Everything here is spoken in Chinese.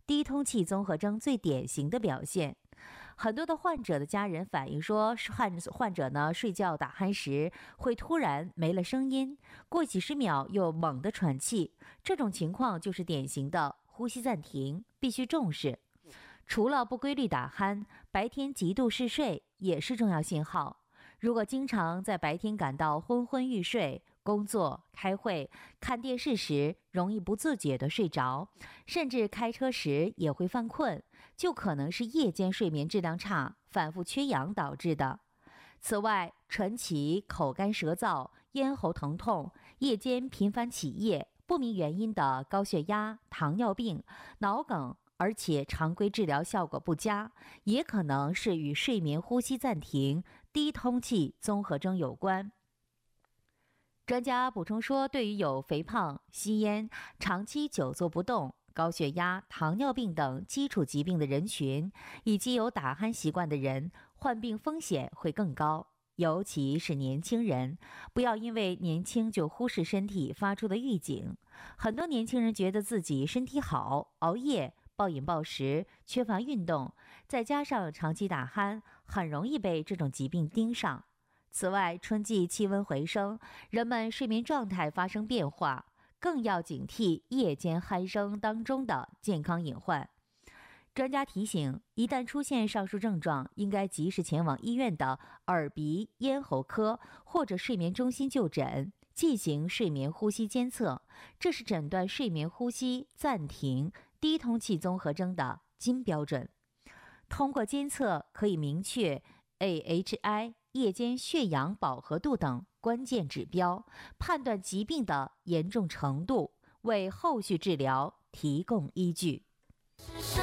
低通气综合征最典型的表现。很多的患者的家人反映说，患者呢睡觉打鼾时会突然没了声音，过几十秒又猛地喘气，这种情况就是典型的呼吸暂停，必须重视。除了不规律打鼾，白天极度嗜睡也是重要信号。如果经常在白天感到昏昏欲睡，工作、开会、看电视时容易不自觉地睡着，甚至开车时也会犯困，就可能是夜间睡眠质量差、反复缺氧导致的。此外，晨起、口干舌燥、咽喉疼痛、夜间频繁起夜、不明原因的高血压、糖尿病、脑梗，而且常规治疗效果不佳，也可能是与睡眠呼吸暂停、低通气综合征有关。专家补充说，对于有肥胖、吸烟、长期久坐不动、高血压、糖尿病等基础疾病的人群，以及有打鼾习惯的人，患病风险会更高，尤其是年轻人。不要因为年轻就忽视身体发出的预警。很多年轻人觉得自己身体好，熬夜、暴饮暴食、缺乏运动，再加上长期打鼾，很容易被这种疾病盯上。此外，春季气温回升，人们睡眠状态发生变化，更要警惕夜间鼾声当中的健康隐患。专家提醒，一旦出现上述症状，应该及时前往医院的耳鼻咽喉科或者睡眠中心就诊，进行睡眠呼吸监测，这是诊断睡眠呼吸暂停、低通气综合征的金标准。通过监测可以明确 AHI、夜间血氧饱和度等关键指标，判断疾病的严重程度，为后续治疗提供依据。